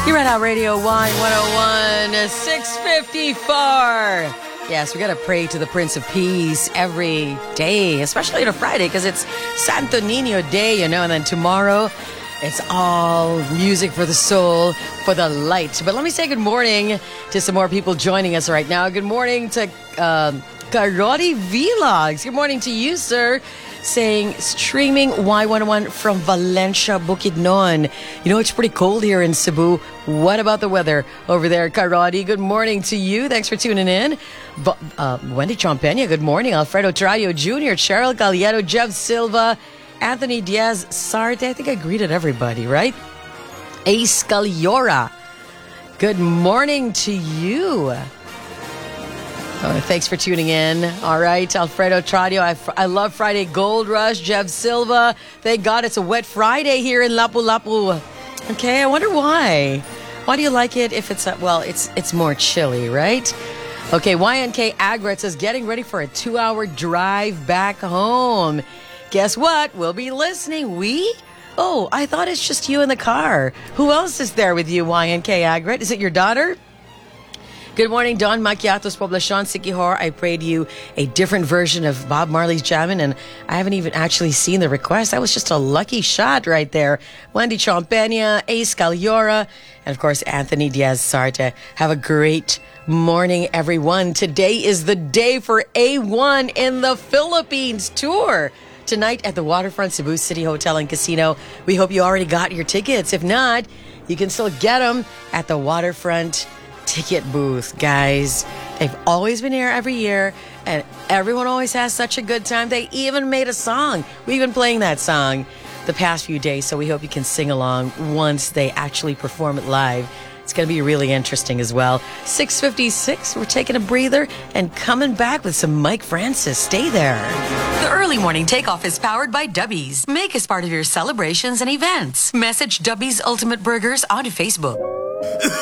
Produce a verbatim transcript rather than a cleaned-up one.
You're at our Radio Y one oh one, six fifty-four. Yes, we got to pray to the Prince of Peace every day, especially on a Friday because it's Santo Niño Day, you know, and then tomorrow it's all music for the soul, for the light. But let me say good morning to some more people joining us right now. Good morning to um, Karoti Vlogs. Good morning to you, sir. Saying streaming Y one oh one from Valencia, Bukidnon. You know, it's pretty cold here in Cebu. What about the weather over there, Karoti? Good morning to you. Thanks for tuning in. But, uh, Wendy Champena, good morning. Alfredo Trayo Junior, Cheryl Galliero, Jeff Silva, Anthony Diaz Sarte. I think I greeted everybody, right? Ace Caliora. Good morning to you. Oh, thanks for tuning in. All right, Alfredo Tradio. I, I love Friday Gold Rush. Jeff Silva. Thank God it's a wet Friday here in Lapu-Lapu. Okay, I wonder why. Why do you like it if it's, a, well, it's it's more chilly, right? Okay, Y N K Agret says, getting ready for a two-hour drive back home. Guess what? We'll be listening. We? Oh, I thought it's just you in the car. Who else is there with you, Y N K Agret? Is it your daughter? Good morning, Don Macchiatos Poblacion Sikihor. I prayed you a different version of Bob Marley's Jammin', and I haven't even actually seen the request. That was just a lucky shot right there. Wendy Champena, Ace Caliora, and of course, Anthony Diaz Sarte. Have a great morning, everyone. Today is the day for A one in the Philippines tour. Tonight at the Waterfront Cebu City Hotel and Casino. We hope you already got your tickets. If not, you can still get them at the Waterfront ticket booth, guys. They've always been here every year, and everyone always has such a good time. They even made a song. We've been playing that song the past few days, so we hope you can sing along once they actually perform it live. It's going to be really interesting as well. six fifty-six, we're taking a breather and coming back with some Mike Francis. Stay there. The early morning takeoff is powered by Dubby's. Make us part of your celebrations and events. Message Dubby's Ultimate Burgers onto Facebook.